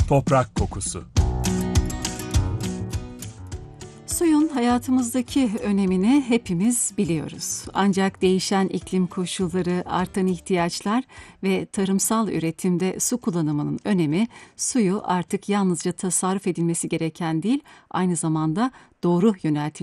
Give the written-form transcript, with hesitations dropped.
Toprak kokusu. Suyun hayatımızdaki önemini hepimiz biliyoruz. Ancak değişen iklim koşulları, artan ihtiyaçlar ve tarımsal üretimde su kullanımının önemi, suyu artık yalnızca tasarruf edilmesi gereken değil, aynı zamanda doğru yöneltilmesi